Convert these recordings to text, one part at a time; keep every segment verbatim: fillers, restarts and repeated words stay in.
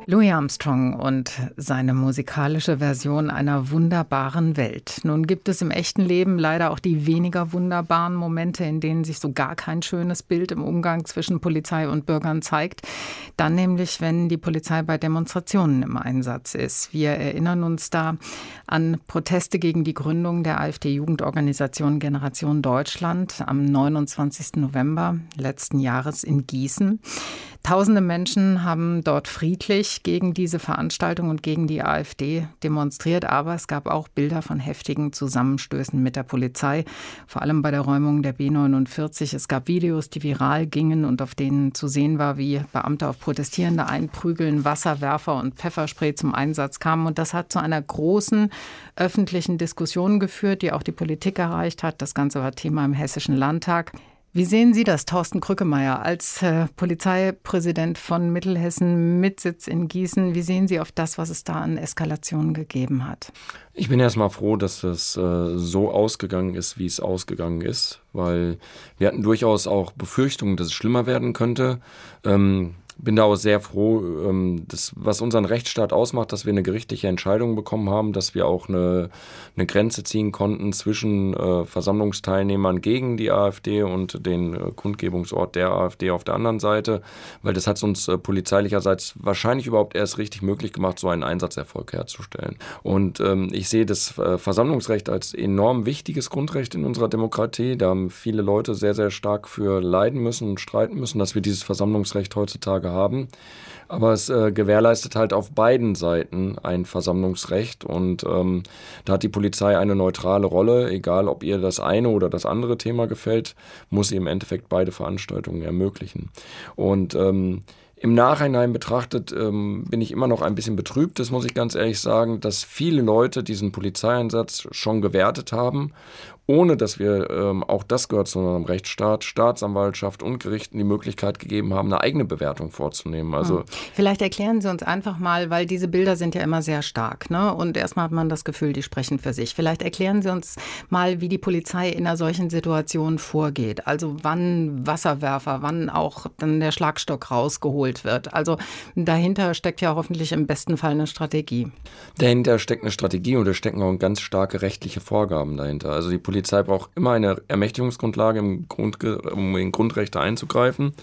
Louis Armstrong und seine musikalische Version einer wunderbaren Welt. Nun gibt es im echten Leben leider auch die weniger wunderbaren Momente, in denen sich so gar kein schönes Bild im Umgang zwischen Polizei und Bürgern zeigt. Dann nämlich, wenn die Polizei bei Demonstrationen im Einsatz ist. Wir erinnern uns da an Proteste gegen die Gründung der AfD-Jugendorganisation Generation Deutschland am neunundzwanzigsten November letzten Jahres in Gießen. Tausende Menschen haben dort friedlich gegen diese Veranstaltung und gegen die AfD demonstriert, aber es gab auch Bilder von heftigen Zusammenstößen mit der Polizei, vor allem bei der Räumung der B neunundvierzig. Es gab Videos, die viral gingen und auf denen zu sehen war, wie Beamte auf Protestierende einprügeln, Wasserwerfer und Pfefferspray zum Einsatz kamen. Und das hat zu einer großen öffentlichen Diskussion geführt, die auch die Politik erreicht hat. Das Ganze war Thema im Hessischen Landtag. Wie sehen Sie das, Thorsten Krückemeier, als äh, Polizeipräsident von Mittelhessen mit Sitz in Gießen? Wie sehen Sie auf das, was es da an Eskalationen gegeben hat? Ich bin erstmal froh, dass es äh, so ausgegangen ist, wie es ausgegangen ist, weil wir hatten durchaus auch Befürchtungen, dass es schlimmer werden könnte. Ähm, bin da auch sehr froh, ähm, das, was unseren Rechtsstaat ausmacht, dass wir eine gerichtliche Entscheidung bekommen haben, dass wir auch eine, eine Grenze ziehen konnten zwischen äh, Versammlungsteilnehmern gegen die AfD und den äh, Kundgebungsort der AfD auf der anderen Seite, weil das hat es uns äh, polizeilicherseits wahrscheinlich überhaupt erst richtig möglich gemacht, so einen Einsatzerfolg herzustellen. Und ähm, ich sehe das äh, Versammlungsrecht als enorm wichtiges Grundrecht in unserer Demokratie. Da haben viele Leute sehr, sehr stark für leiden müssen und streiten müssen, dass wir dieses Versammlungsrecht heutzutage haben. Aber es äh, gewährleistet halt auf beiden Seiten ein Versammlungsrecht und ähm, da hat die Polizei eine neutrale Rolle, egal ob ihr das eine oder das andere Thema gefällt, muss sie im Endeffekt beide Veranstaltungen ermöglichen. Und ähm, im Nachhinein betrachtet ähm, bin ich immer noch ein bisschen betrübt, das muss ich ganz ehrlich sagen, dass viele Leute diesen Polizeieinsatz schon gewertet haben, ohne dass wir, ähm, auch das gehört zu unserem Rechtsstaat, Staatsanwaltschaft und Gerichten die Möglichkeit gegeben haben, eine eigene Bewertung vorzunehmen. Also hm. Vielleicht erklären Sie uns einfach mal, weil diese Bilder sind ja immer sehr stark, ne? Und erstmal hat man das Gefühl, die sprechen für sich. Vielleicht erklären Sie uns mal, wie die Polizei in einer solchen Situation vorgeht. Also wann Wasserwerfer, wann auch dann der Schlagstock rausgeholt wird. Also dahinter steckt ja hoffentlich im besten Fall eine Strategie. Dahinter steckt eine Strategie und da stecken auch ganz starke rechtliche Vorgaben dahinter. Also die Polizei braucht immer eine Ermächtigungsgrundlage, im Grund, um in Grundrechte einzugreifen.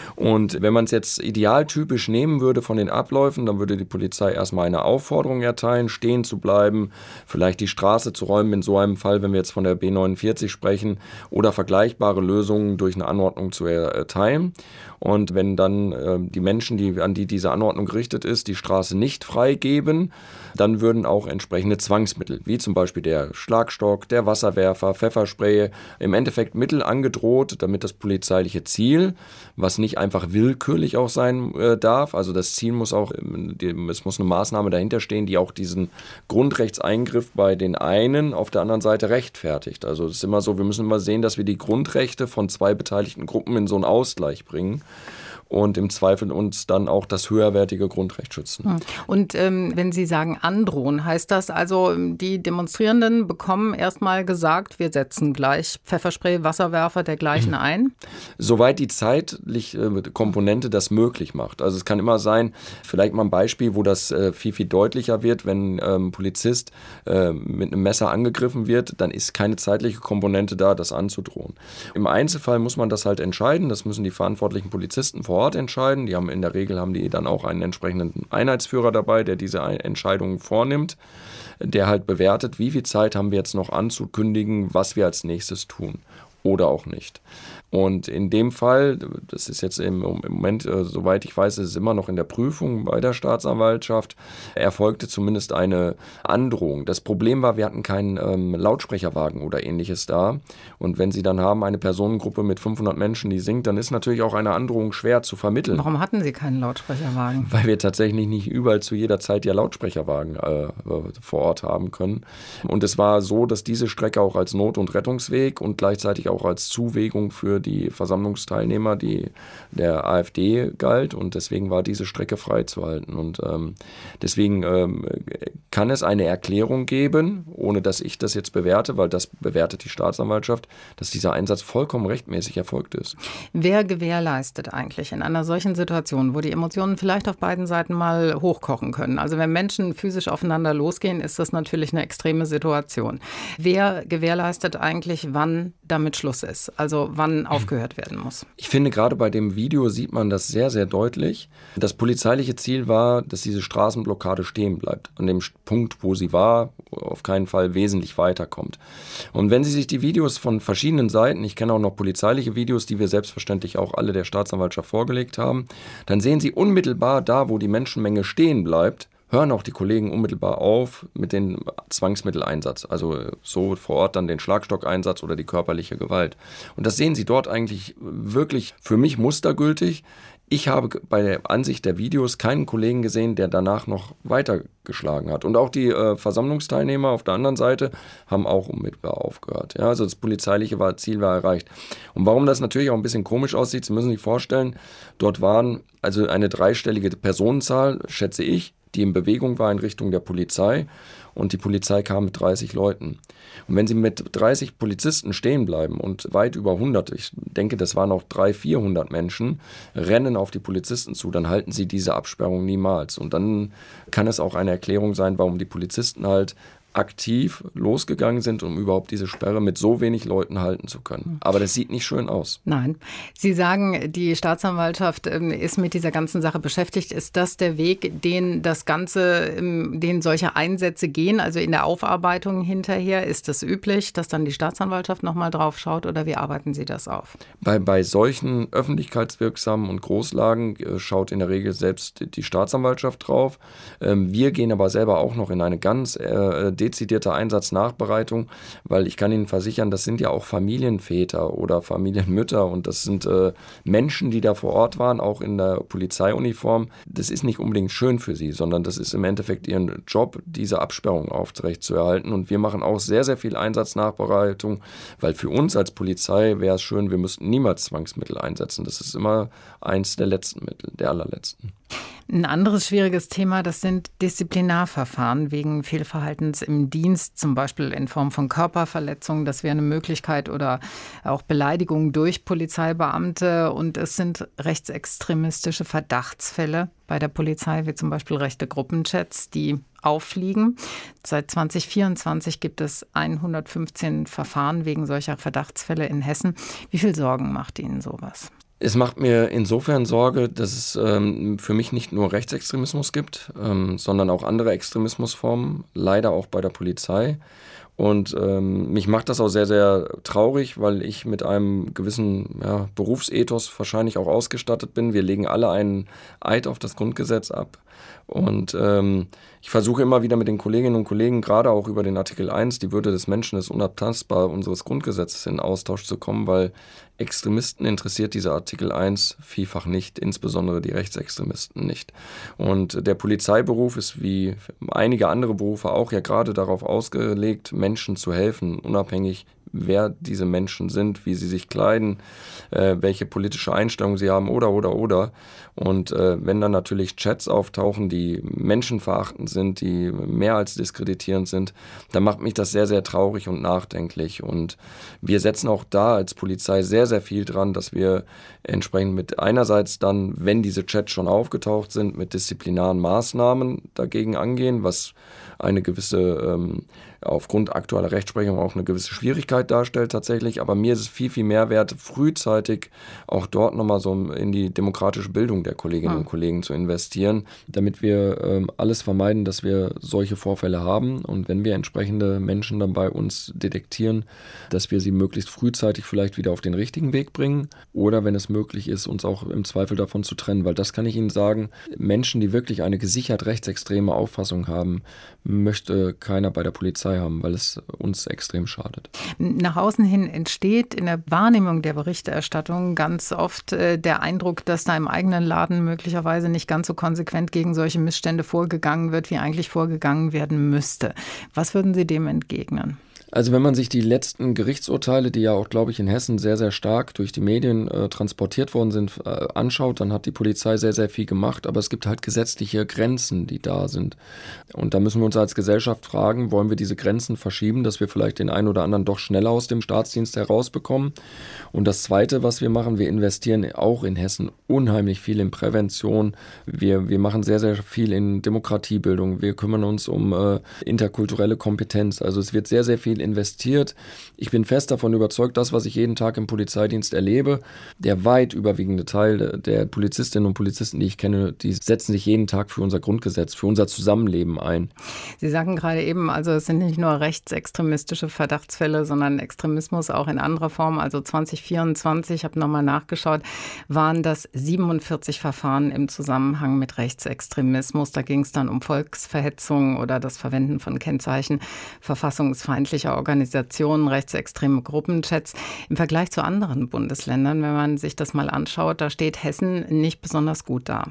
Und wenn man es jetzt idealtypisch nehmen würde von den Abläufen, dann würde die Polizei erstmal eine Aufforderung erteilen, stehen zu bleiben, vielleicht die Straße zu räumen, in so einem Fall, wenn wir jetzt von der B neunundvierzig sprechen, oder vergleichbare Lösungen durch eine Anordnung zu erteilen. Und wenn dann äh, die Menschen, die, an die diese Anordnung gerichtet ist, die Straße nicht freigeben, dann würden auch entsprechende Zwangsmittel, wie zum Beispiel der Schlagstock, der Wasserwerfer, Pfefferspray, im Endeffekt Mittel angedroht, damit das polizeiliche Ziel, was nicht einfach willkürlich auch sein äh, darf, also das Ziel muss auch, die, es muss eine Maßnahme dahinter stehen, die auch diesen Grundrechtseingriff bei den einen auf der anderen Seite rechtfertigt. Also es ist immer so, wir müssen immer sehen, dass wir die Grundrechte von zwei beteiligten Gruppen in so einen Ausgleich bringen. Und im Zweifel uns dann auch das höherwertige Grundrecht schützen. Und ähm, wenn Sie sagen androhen, heißt das also, die Demonstrierenden bekommen erstmal gesagt, wir setzen gleich Pfefferspray, Wasserwerfer dergleichen ein? Soweit die zeitliche Komponente das möglich macht. Also es kann immer sein, vielleicht mal ein Beispiel, wo das äh, viel, viel deutlicher wird, wenn ein ähm, Polizist äh, mit einem Messer angegriffen wird, dann ist keine zeitliche Komponente da, das anzudrohen. Im Einzelfall muss man das halt entscheiden, das müssen die verantwortlichen Polizisten vor Ort entscheiden. Die haben in der Regel haben die dann auch einen entsprechenden Einheitsführer dabei, der diese Entscheidungen vornimmt, der halt bewertet, wie viel Zeit haben wir jetzt noch anzukündigen, was wir als nächstes tun oder auch nicht. Und in dem Fall, das ist jetzt im, im Moment, äh, soweit ich weiß, ist es immer noch in der Prüfung bei der Staatsanwaltschaft, erfolgte zumindest eine Androhung. Das Problem war, wir hatten keinen ähm, Lautsprecherwagen oder ähnliches da. Und wenn Sie dann haben eine Personengruppe mit fünfhundert Menschen, die singt, dann ist natürlich auch eine Androhung schwer zu vermitteln. Warum hatten Sie keinen Lautsprecherwagen? Weil wir tatsächlich nicht überall zu jeder Zeit ja Lautsprecherwagen äh, vor Ort haben können. Und es war so, dass diese Strecke auch als Not- und Rettungsweg und gleichzeitig auch als Zuwegung für für die Versammlungsteilnehmer die, der AfD galt und deswegen war diese Strecke freizuhalten. Und ähm, deswegen ähm, kann es eine Erklärung geben, ohne dass ich das jetzt bewerte, weil das bewertet die Staatsanwaltschaft, dass dieser Einsatz vollkommen rechtmäßig erfolgt ist. Wer gewährleistet eigentlich in einer solchen Situation, wo die Emotionen vielleicht auf beiden Seiten mal hochkochen können? Also wenn Menschen physisch aufeinander losgehen, ist das natürlich eine extreme Situation. Wer gewährleistet eigentlich, wann damit Schluss ist? Also wann aufgehört werden muss? Ich finde, gerade bei dem Video sieht man das sehr, sehr deutlich. Das polizeiliche Ziel war, dass diese Straßenblockade stehen bleibt. An dem Punkt, wo sie war, auf keinen Fall wesentlich weiterkommt. Und wenn Sie sich die Videos von verschiedenen Seiten, ich kenne auch noch polizeiliche Videos, die wir selbstverständlich auch alle der Staatsanwaltschaft vorgelegt haben, dann sehen Sie unmittelbar da, wo die Menschenmenge stehen bleibt, hören auch die Kollegen unmittelbar auf mit dem Zwangsmitteleinsatz, also so vor Ort dann den Schlagstockeinsatz oder die körperliche Gewalt. Und das sehen Sie dort eigentlich wirklich für mich mustergültig. Ich habe bei der Ansicht der Videos keinen Kollegen gesehen, der danach noch weitergeschlagen hat. Und auch die äh, Versammlungsteilnehmer auf der anderen Seite haben auch unmittelbar aufgehört. Ja, also das polizeiliche war, Ziel war erreicht. Und warum das natürlich auch ein bisschen komisch aussieht, Sie müssen sich vorstellen, dort waren also eine dreistellige Personenzahl, schätze ich, die in Bewegung war in Richtung der Polizei und die Polizei kam mit dreißig Leuten. Und wenn sie mit dreißig Polizisten stehen bleiben und weit über hundert, ich denke, das waren auch dreihundert, vierhundert Menschen, rennen auf die Polizisten zu, dann halten sie diese Absperrung niemals. Und dann kann es auch eine Erklärung sein, warum die Polizisten halt aktiv losgegangen sind, um überhaupt diese Sperre mit so wenig Leuten halten zu können. Aber das sieht nicht schön aus. Nein. Sie sagen, die Staatsanwaltschaft ähm, ist mit dieser ganzen Sache beschäftigt. Ist das der Weg, den das Ganze, ähm, den solche Einsätze gehen, also in der Aufarbeitung hinterher? Ist das üblich, dass dann die Staatsanwaltschaft nochmal drauf schaut oder wie arbeiten Sie das auf? Bei, bei solchen öffentlichkeitswirksamen und Großlagen äh, schaut in der Regel selbst die Staatsanwaltschaft drauf. Ähm, wir gehen aber selber auch noch in eine ganz äh, dezidierte Einsatznachbereitung, weil ich kann Ihnen versichern, das sind ja auch Familienväter oder Familienmütter und das sind äh, Menschen, die da vor Ort waren, auch in der Polizeiuniform. Das ist nicht unbedingt schön für sie, sondern das ist im Endeffekt ihren Job, diese Absperrung aufrechtzuerhalten und wir machen auch sehr, sehr viel Einsatznachbereitung, weil für uns als Polizei wäre es schön, wir müssten niemals Zwangsmittel einsetzen. Das ist immer eins der letzten Mittel, der allerletzten. Ein anderes schwieriges Thema, das sind Disziplinarverfahren wegen Fehlverhaltens im Dienst, zum Beispiel in Form von Körperverletzungen. Das wäre eine Möglichkeit oder auch Beleidigung durch Polizeibeamte. Und es sind rechtsextremistische Verdachtsfälle bei der Polizei, wie zum Beispiel rechte Gruppenchats, die auffliegen. Seit zwanzig vierundzwanzig gibt es hundertfünfzehn Verfahren wegen solcher Verdachtsfälle in Hessen. Wie viel Sorgen macht Ihnen sowas? Es macht mir insofern Sorge, dass es ähm, für mich nicht nur Rechtsextremismus gibt, ähm, sondern auch andere Extremismusformen, leider auch bei der Polizei. Und ähm, mich macht das auch sehr, sehr traurig, weil ich mit einem gewissen ja, Berufsethos wahrscheinlich auch ausgestattet bin. Wir legen alle einen Eid auf das Grundgesetz ab. Und ähm, ich versuche immer wieder mit den Kolleginnen und Kollegen, gerade auch über den Artikel eins, die Würde des Menschen ist unabtastbar, unseres Grundgesetzes in Austausch zu kommen, weil Extremisten interessiert dieser Artikel eins vielfach nicht, insbesondere die Rechtsextremisten nicht. Und der Polizeiberuf ist wie einige andere Berufe auch ja gerade darauf ausgelegt, Menschen zu helfen, unabhängig wer diese Menschen sind, wie sie sich kleiden, äh, welche politische Einstellung sie haben oder, oder, oder. Und äh, wenn dann natürlich Chats auftauchen, die menschenverachtend sind, die mehr als diskreditierend sind, dann macht mich das sehr, sehr traurig und nachdenklich. Und wir setzen auch da als Polizei sehr, sehr viel dran, dass wir entsprechend mit einerseits dann, wenn diese Chats schon aufgetaucht sind, mit disziplinaren Maßnahmen dagegen angehen, was eine gewisse, ähm, aufgrund aktueller Rechtsprechung auch eine gewisse Schwierigkeit darstellt tatsächlich. Aber mir ist es viel, viel mehr wert, frühzeitig auch dort nochmal so in die demokratische Bildung der Kolleginnen und Kollegen zu investieren, damit wir ähm, alles vermeiden, dass wir solche Vorfälle haben. Und wenn wir entsprechende Menschen dann bei uns detektieren, dass wir sie möglichst frühzeitig vielleicht wieder auf den richtigen Weg bringen oder wenn es möglich ist, uns auch im Zweifel davon zu trennen. Weil das kann ich Ihnen sagen, Menschen, die wirklich eine gesichert rechtsextreme Auffassung haben, möchte keiner bei der Polizei haben, weil es uns extrem schadet. Nach außen hin entsteht in der Wahrnehmung der Berichterstattung ganz oft äh, der Eindruck, dass da im eigenen Laden möglicherweise nicht ganz so konsequent gegen solche Missstände vorgegangen wird, wie eigentlich vorgegangen werden müsste. Was würden Sie dem entgegnen? Also wenn man sich die letzten Gerichtsurteile, die ja auch, glaube ich, in Hessen sehr, sehr stark durch die Medien äh, transportiert worden sind, äh, anschaut, dann hat die Polizei sehr, sehr viel gemacht. Aber es gibt halt gesetzliche Grenzen, die da sind. Und da müssen wir uns als Gesellschaft fragen, wollen wir diese Grenzen verschieben, dass wir vielleicht den einen oder anderen doch schneller aus dem Staatsdienst herausbekommen? Und das Zweite, was wir machen, wir investieren auch in Hessen unheimlich viel in Prävention. Wir, wir machen sehr, sehr viel in Demokratiebildung. Wir kümmern uns um äh, interkulturelle Kompetenz. Also es wird sehr, sehr viel investiert. Ich bin fest davon überzeugt, das, was ich jeden Tag im Polizeidienst erlebe, der weit überwiegende Teil der Polizistinnen und Polizisten, die ich kenne, die setzen sich jeden Tag für unser Grundgesetz, für unser Zusammenleben ein. Sie sagen gerade eben, also es sind nicht nur rechtsextremistische Verdachtsfälle, sondern Extremismus auch in anderer Form. Also zwanzig vierundzwanzig, ich habe nochmal nachgeschaut, waren das siebenundvierzig Verfahren im Zusammenhang mit Rechtsextremismus. Da ging es dann um Volksverhetzung oder das Verwenden von Kennzeichen verfassungsfeindlicher Organisationen, rechtsextreme Gruppenchats. Im Vergleich zu anderen Bundesländern, wenn man sich das mal anschaut, da steht Hessen nicht besonders gut da.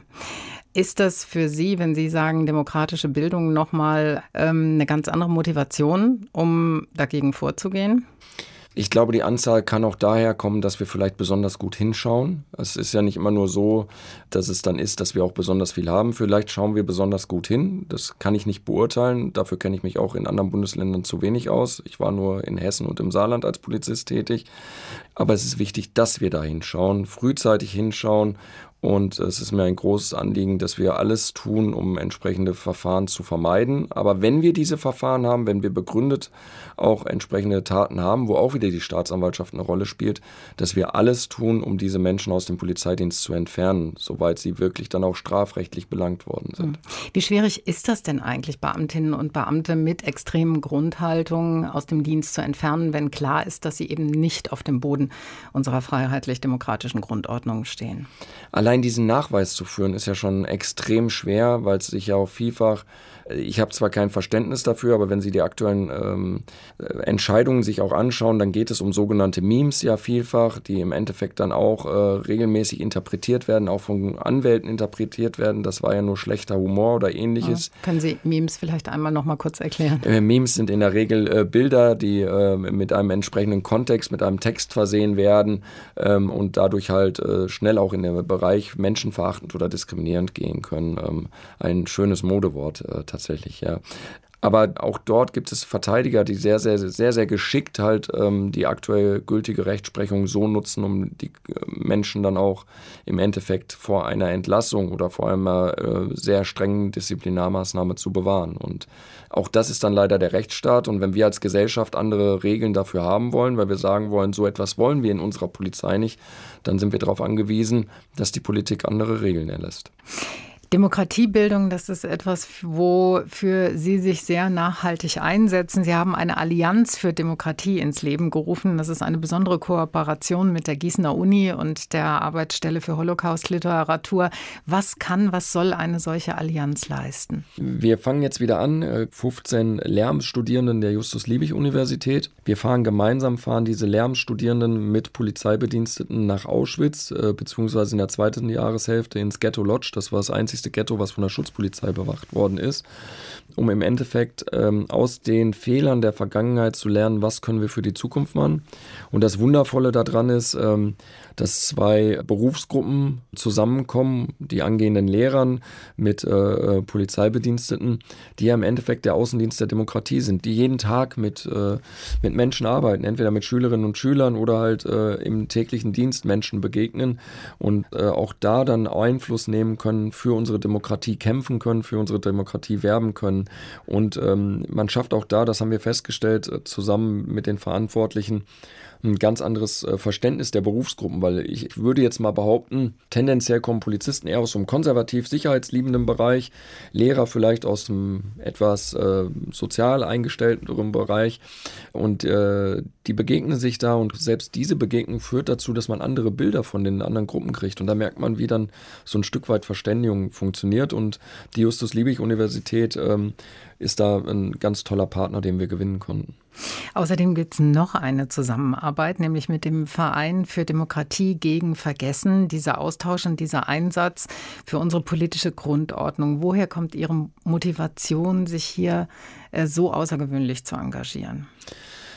Ist das für Sie, wenn Sie sagen, demokratische Bildung, nochmal ähm, eine ganz andere Motivation, um dagegen vorzugehen? Ich glaube, die Anzahl kann auch daher kommen, dass wir vielleicht besonders gut hinschauen. Es ist ja nicht immer nur so, dass es dann ist, dass wir auch besonders viel haben. Vielleicht schauen wir besonders gut hin. Das kann ich nicht beurteilen. Dafür kenne ich mich auch in anderen Bundesländern zu wenig aus. Ich war nur in Hessen und im Saarland als Polizist tätig. Aber es ist wichtig, dass wir da hinschauen, frühzeitig hinschauen. Und es ist mir ein großes Anliegen, dass wir alles tun, um entsprechende Verfahren zu vermeiden. Aber wenn wir diese Verfahren haben, wenn wir begründet auch entsprechende Taten haben, wo auch wieder die Staatsanwaltschaft eine Rolle spielt, dass wir alles tun, um diese Menschen aus dem Polizeidienst zu entfernen, soweit sie wirklich dann auch strafrechtlich belangt worden sind. Wie schwierig ist das denn eigentlich, Beamtinnen und Beamte mit extremen Grundhaltungen aus dem Dienst zu entfernen, wenn klar ist, dass sie eben nicht auf dem Boden unserer freiheitlich-demokratischen Grundordnung stehen? Allein diesen Nachweis zu führen, ist ja schon extrem schwer, weil es sich ja auch vielfach, ich habe zwar kein Verständnis dafür, aber wenn Sie die aktuellen ähm, Entscheidungen sich auch anschauen, dann geht es um sogenannte Memes ja vielfach, die im Endeffekt dann auch äh, regelmäßig interpretiert werden, auch von Anwälten interpretiert werden. Das war ja nur schlechter Humor oder ähnliches. Ja. Können Sie Memes vielleicht einmal noch mal kurz erklären? Äh, Memes sind in der Regel äh, Bilder, die äh, mit einem entsprechenden Kontext, mit einem Text versehen werden ähm, und dadurch halt äh, schnell auch in den Bereich menschenverachtend oder diskriminierend gehen können. Ähm, ein schönes Modewort äh, tatsächlich, ja. Aber auch dort gibt es Verteidiger, die sehr, sehr, sehr, sehr geschickt halt ähm, die aktuell gültige Rechtsprechung so nutzen, um die äh, Menschen dann auch im Endeffekt vor einer Entlassung oder vor einer äh, sehr strengen Disziplinarmaßnahme zu bewahren. Und auch das ist dann leider der Rechtsstaat. Und wenn wir als Gesellschaft andere Regeln dafür haben wollen, weil wir sagen wollen, so etwas wollen wir in unserer Polizei nicht, dann sind wir darauf angewiesen, dass die Politik andere Regeln erlässt. Demokratiebildung, das ist etwas, wofür Sie sich sehr nachhaltig einsetzen. Sie haben eine Allianz für Demokratie ins Leben gerufen. Das ist eine besondere Kooperation mit der Gießener Uni und der Arbeitsstelle für Holocaust-Literatur. Was kann, was soll eine solche Allianz leisten? Wir fangen jetzt wieder an, fünfzehn Lehramtsstudierenden der Justus-Liebig-Universität. Wir fahren gemeinsam, fahren diese Lehramtsstudierenden mit Polizeibediensteten nach Auschwitz, beziehungsweise in der zweiten Jahreshälfte ins Ghetto Lodge. Das war das einzige Ghetto, was von der Schutzpolizei bewacht worden ist, um im Endeffekt ähm, aus den Fehlern der Vergangenheit zu lernen, was können wir für die Zukunft machen. Und das Wundervolle daran ist, ähm, dass zwei Berufsgruppen zusammenkommen, die angehenden Lehrern mit äh, Polizeibediensteten, die ja im Endeffekt der Außendienst der Demokratie sind, die jeden Tag mit, äh, mit Menschen arbeiten, entweder mit Schülerinnen und Schülern oder halt äh, im täglichen Dienst Menschen begegnen und äh, auch da dann Einfluss nehmen können, für unsere Demokratie kämpfen können, für unsere Demokratie werben können. Und ähm, man schafft auch da, das haben wir festgestellt, äh, zusammen mit den Verantwortlichen, ein ganz anderes äh, Verständnis der Berufsgruppen, weil ich würde jetzt mal behaupten, tendenziell kommen Polizisten eher aus einem konservativ sicherheitsliebenden Bereich, Lehrer vielleicht aus einem etwas äh, sozial eingestellteren Bereich und äh, die begegnen sich da und selbst diese Begegnung führt dazu, dass man andere Bilder von den anderen Gruppen kriegt und da merkt man, wie dann so ein Stück weit Verständigung funktioniert und die Justus-Liebig-Universität ähm, ist da ein ganz toller Partner, den wir gewinnen konnten. Außerdem gibt es noch eine Zusammenarbeit, nämlich mit dem Verein für Demokratie gegen Vergessen. Dieser Austausch und dieser Einsatz für unsere politische Grundordnung. Woher kommt Ihre Motivation, sich hier äh, so außergewöhnlich zu engagieren?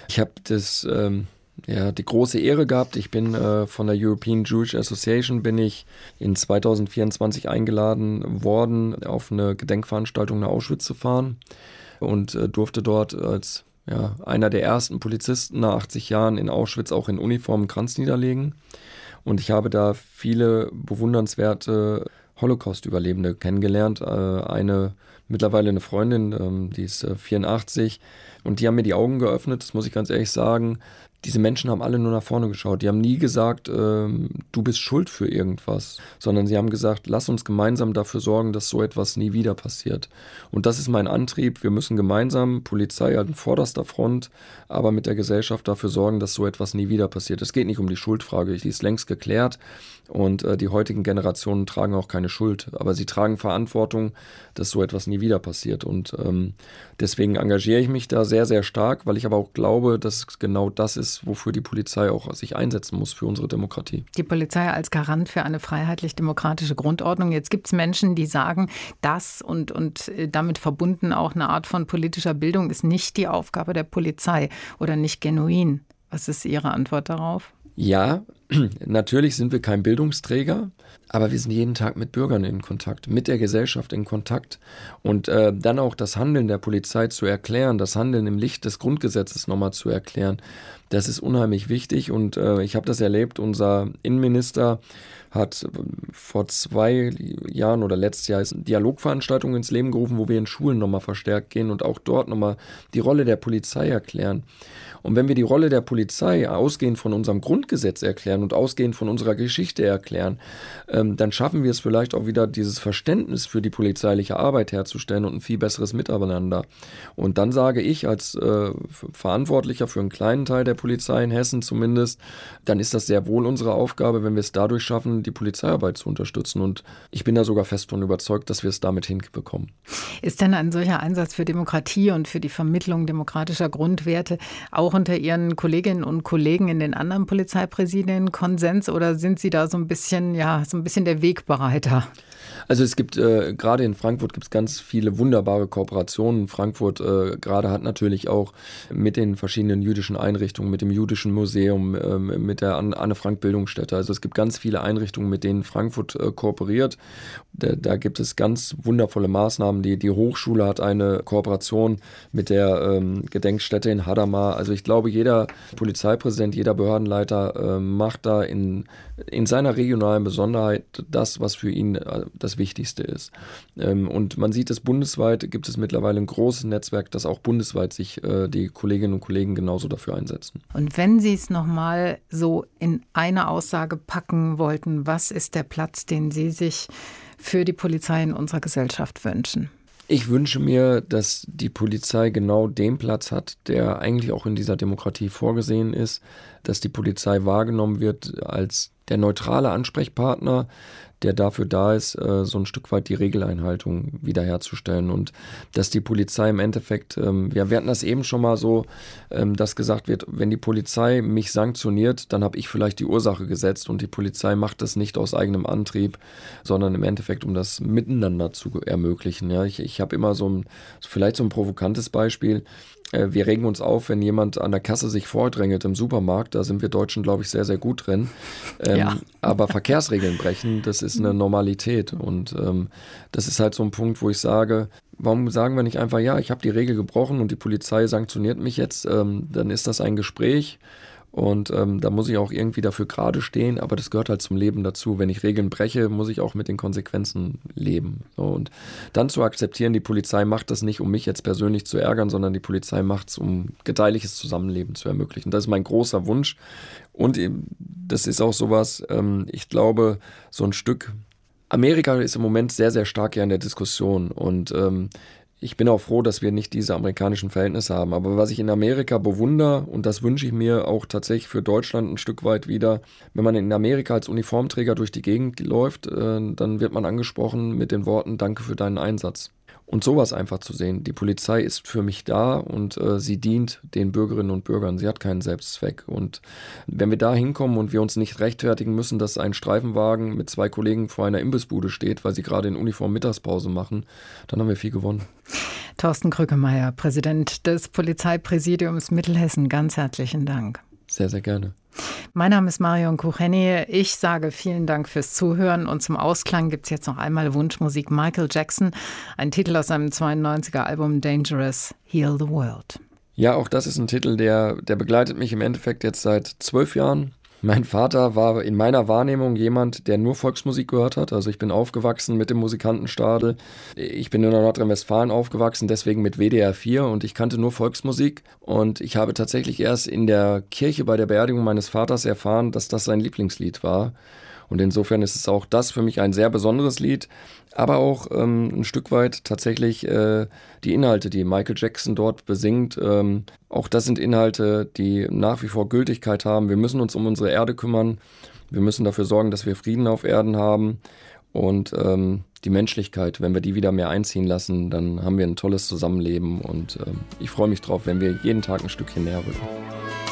Ich habe das... Ähm Ja, die große Ehre gehabt. Ich bin äh, von der European Jewish Association bin ich in zwanzig vierundzwanzig eingeladen worden, auf eine Gedenkveranstaltung nach Auschwitz zu fahren und äh, durfte dort als ja, einer der ersten Polizisten nach achtzig Jahren in Auschwitz auch in Uniform einen Kranz niederlegen. Und ich habe da viele bewundernswerte Holocaust-Überlebende kennengelernt. Äh, eine mittlerweile eine Freundin, ähm, die ist äh, vierundachtzig, und die haben mir die Augen geöffnet, das muss ich ganz ehrlich sagen. Diese Menschen haben alle nur nach vorne geschaut. Die haben nie gesagt, ähm, du bist schuld für irgendwas, sondern sie haben gesagt, lass uns gemeinsam dafür sorgen, dass so etwas nie wieder passiert. Und das ist mein Antrieb. Wir müssen gemeinsam, Polizei an vorderster Front, aber mit der Gesellschaft dafür sorgen, dass so etwas nie wieder passiert. Es geht nicht um die Schuldfrage, die ist längst geklärt. Und äh, die heutigen Generationen tragen auch keine Schuld, aber sie tragen Verantwortung, dass so etwas nie wieder passiert. Und ähm, deswegen engagiere ich mich da sehr, sehr stark, weil ich aber auch glaube, dass genau das ist, wofür die Polizei auch sich einsetzen muss für unsere Demokratie. Die Polizei als Garant für eine freiheitlich-demokratische Grundordnung. Jetzt gibt es Menschen, die sagen, das und, und damit verbunden auch eine Art von politischer Bildung ist nicht die Aufgabe der Polizei oder nicht genuin. Was ist Ihre Antwort darauf? Ja, natürlich sind wir kein Bildungsträger, aber wir sind jeden Tag mit Bürgern in Kontakt, mit der Gesellschaft in Kontakt. Und äh, dann auch das Handeln der Polizei zu erklären, das Handeln im Licht des Grundgesetzes nochmal zu erklären, das ist unheimlich wichtig. Und äh, ich habe das erlebt, unser Innenminister hat vor zwei Jahren oder letztes Jahr Dialogveranstaltungen ins Leben gerufen, wo wir in Schulen nochmal verstärkt gehen und auch dort nochmal die Rolle der Polizei erklären. Und wenn wir die Rolle der Polizei ausgehend von unserem Grundgesetz erklären und ausgehend von unserer Geschichte erklären, ähm, dann schaffen wir es vielleicht auch wieder, dieses Verständnis für die polizeiliche Arbeit herzustellen und ein viel besseres Miteinander. Und dann sage ich als äh, Verantwortlicher für einen kleinen Teil der Polizei in Hessen zumindest, dann ist das sehr wohl unsere Aufgabe, wenn wir es dadurch schaffen, die Polizeiarbeit zu unterstützen. Und ich bin da sogar fest von überzeugt, dass wir es damit hinbekommen. Ist denn ein solcher Einsatz für Demokratie und für die Vermittlung demokratischer Grundwerte auch unter Ihren Kolleginnen und Kollegen in den anderen Polizeipräsidien Konsens, oder sind Sie da so ein bisschen, ja, so ein bisschen der Wegbereiter? Also es gibt, äh, gerade in Frankfurt gibt es ganz viele wunderbare Kooperationen. Frankfurt äh, gerade hat natürlich auch mit den verschiedenen jüdischen Einrichtungen, mit dem Jüdischen Museum, äh, mit der Anne-Frank-Bildungsstätte. Also es gibt ganz viele Einrichtungen, mit denen Frankfurt äh, kooperiert. Da, da gibt es ganz wundervolle Maßnahmen. Die, die Hochschule hat eine Kooperation mit der ähm, Gedenkstätte in Hadamar. Also ich glaube, jeder Polizeipräsident, jeder Behördenleiter äh, macht da in, in seiner regionalen Besonderheit das, was für ihn äh, das Wichtigste ist. Ähm, und man sieht es bundesweit, gibt es mittlerweile ein großes Netzwerk, das auch bundesweit sich äh, die Kolleginnen und Kollegen genauso dafür einsetzen. Und wenn Sie es nochmal so in eine Aussage packen wollten, was ist der Platz, den Sie sich für die Polizei in unserer Gesellschaft wünschen? Ich wünsche mir, dass die Polizei genau den Platz hat, der eigentlich auch in dieser Demokratie vorgesehen ist, dass die Polizei wahrgenommen wird als der neutrale Ansprechpartner, der dafür da ist, so ein Stück weit die Regeleinhaltung wiederherzustellen. Und dass die Polizei im Endeffekt, ja, wir hatten das eben schon mal so, dass gesagt wird, wenn die Polizei mich sanktioniert, dann habe ich vielleicht die Ursache gesetzt, und die Polizei macht das nicht aus eigenem Antrieb, sondern im Endeffekt, um das Miteinander zu ermöglichen. Ja, ich, ich habe immer so ein, vielleicht so ein provokantes Beispiel. Wir regen uns auf, wenn jemand an der Kasse sich vordrängelt im Supermarkt. Da sind wir Deutschen, glaube ich, sehr, sehr gut drin. Ähm, ja. Aber Verkehrsregeln brechen, das ist eine Normalität. Und ähm, das ist halt so ein Punkt, wo ich sage, warum sagen wir nicht einfach, ja, ich habe die Regel gebrochen und die Polizei sanktioniert mich jetzt. Ähm, dann ist das ein Gespräch. Und ähm, da muss ich auch irgendwie dafür gerade stehen, aber das gehört halt zum Leben dazu. Wenn ich Regeln breche, muss ich auch mit den Konsequenzen leben. So, und dann zu akzeptieren, die Polizei macht das nicht, um mich jetzt persönlich zu ärgern, sondern die Polizei macht es, um gedeihliches Zusammenleben zu ermöglichen. Das ist mein großer Wunsch. Und eben, das ist auch sowas, ähm, ich glaube, so ein Stück, Amerika ist im Moment sehr, sehr stark ja in der Diskussion, und ähm, ich bin auch froh, dass wir nicht diese amerikanischen Verhältnisse haben. Aber was ich in Amerika bewundere, und das wünsche ich mir auch tatsächlich für Deutschland ein Stück weit wieder, wenn man in Amerika als Uniformträger durch die Gegend läuft, äh, dann wird man angesprochen mit den Worten, danke für deinen Einsatz. Und sowas einfach zu sehen. Die Polizei ist für mich da, und äh, sie dient den Bürgerinnen und Bürgern. Sie hat keinen Selbstzweck. Und wenn wir da hinkommen und wir uns nicht rechtfertigen müssen, dass ein Streifenwagen mit zwei Kollegen vor einer Imbissbude steht, weil sie gerade in Uniform Mittagspause machen, dann haben wir viel gewonnen. Thorsten Krückemeier, Präsident des Polizeipräsidiums Mittelhessen, ganz herzlichen Dank. Sehr, sehr gerne. Mein Name ist Marion Kucheni. Ich sage vielen Dank fürs Zuhören und zum Ausklang gibt es jetzt noch einmal Wunschmusik Michael Jackson, ein Titel aus seinem zweiundneunziger Album Dangerous, Heal the World. Ja, auch das ist ein Titel, der, der begleitet mich im Endeffekt jetzt seit zwölf Jahren. Mein Vater war in meiner Wahrnehmung jemand, der nur Volksmusik gehört hat. Also ich bin aufgewachsen mit dem Musikantenstadel. Ich bin in Nordrhein-Westfalen aufgewachsen, deswegen mit W D R vier und ich kannte nur Volksmusik. Und ich habe tatsächlich erst in der Kirche bei der Beerdigung meines Vaters erfahren, dass das sein Lieblingslied war. Und insofern ist es auch das für mich ein sehr besonderes Lied, aber auch ähm, ein Stück weit tatsächlich äh, die Inhalte, die Michael Jackson dort besingt. Ähm, auch das sind Inhalte, die nach wie vor Gültigkeit haben. Wir müssen uns um unsere Erde kümmern. Wir müssen dafür sorgen, dass wir Frieden auf Erden haben. Und ähm, die Menschlichkeit, wenn wir die wieder mehr einziehen lassen, dann haben wir ein tolles Zusammenleben. Und ähm, ich freue mich drauf, wenn wir jeden Tag ein Stückchen näher rücken.